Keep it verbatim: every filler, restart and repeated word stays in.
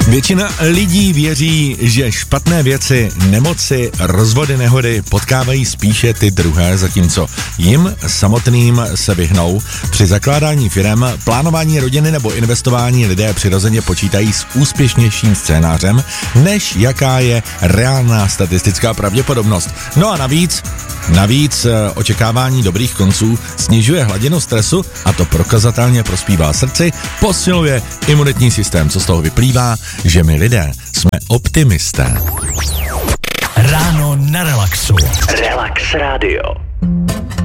Většina lidí věří, že špatné věci, nemoci, rozvody, nehody potkávají spíše ty druhé, zatímco jim samotným se vyhnou. Při zakládání firem, plánování rodiny nebo investování lidé přirozeně počítají s úspěšnějším scénářem, než jaká je reálná statistická pravděpodobnost. No a navíc, navíc očekávání dobrých konců snižuje hladinu stresu a to prokazatelně prospívá srdci, posiluje imunitní systém, co z toho vyplývá, že my lidé jsme optimisté. Ráno na Relaxu. Relax Radio.